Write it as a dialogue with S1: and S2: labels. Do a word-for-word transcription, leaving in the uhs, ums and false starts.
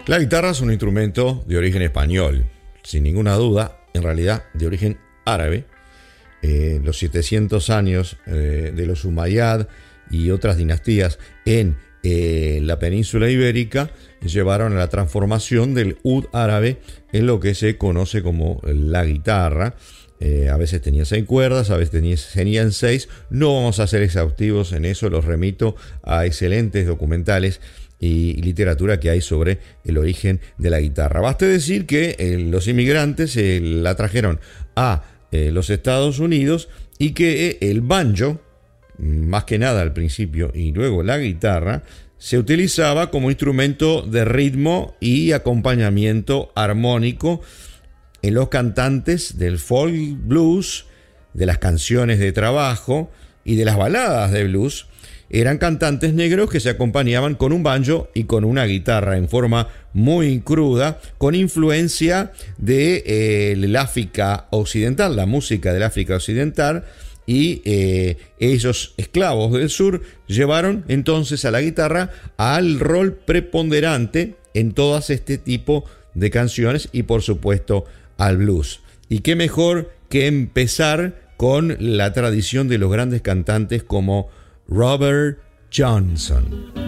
S1: La guitarra es un instrumento de origen español, sin ninguna duda, en realidad de origen árabe. Eh, los setecientos años eh, de los Umayyad y otras dinastías en eh, la península ibérica llevaron a la transformación del ud árabe en lo que se conoce como la guitarra. Eh, a veces tenía seis cuerdas, a veces tenía, tenían seis. No vamos a ser exhaustivos en eso, los remito a excelentes documentales y literatura que hay sobre el origen de la guitarra. Baste decir que eh, los inmigrantes eh, la trajeron a eh, los Estados Unidos y que eh, el banjo, más que nada al principio y luego la guitarra, se utilizaba como instrumento de ritmo y acompañamiento armónico en los cantantes del folk blues, de las canciones de trabajo y de las baladas de blues. Eran cantantes negros que se acompañaban con un banjo y con una guitarra en forma muy cruda, con influencia de eh, el África Occidental, la música del África Occidental, y eh, esos esclavos del sur llevaron entonces a la guitarra al rol preponderante en todas este tipo de canciones y por supuesto al blues. Y qué mejor que empezar con la tradición de los grandes cantantes como Robert Johnson.